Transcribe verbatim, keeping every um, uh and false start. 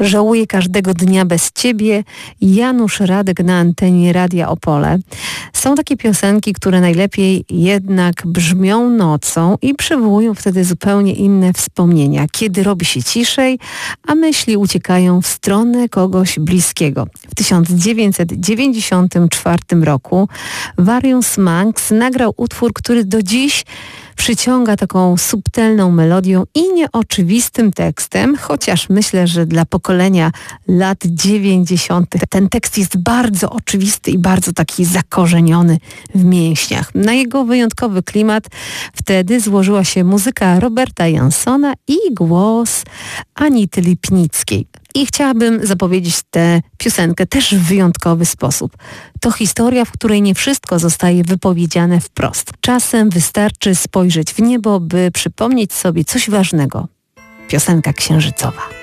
Żałuję każdego dnia bez ciebie. Janusz Radek na antenie Radia Opole. Są takie piosenki, które najlepiej jednak brzmią nocą i przywołują wtedy zupełnie inne wspomnienia, kiedy robi się ciszej, a myśli uciekają w stronę kogoś bliskiego. W tysiąc dziewięćset dziewięćdziesiątym czwartym roku Various Monks nagrał utwór, który do dziś przyciąga taką subtelną melodią i nieoczywistym tekstem, chociaż myślę, że dla pokolenia lat dziewięćdziesiątych ten tekst jest bardzo oczywisty i bardzo taki zakorzeniony w mięśniach. Na jego wyjątkowy klimat wtedy złożyła się muzyka Roberta Jansona i głos Anity Lipnickiej. I chciałabym zapowiedzieć tę piosenkę też w wyjątkowy sposób. To historia, w której nie wszystko zostaje wypowiedziane wprost. Czasem wystarczy spojrzeć w niebo, by przypomnieć sobie coś ważnego. Piosenka księżycowa.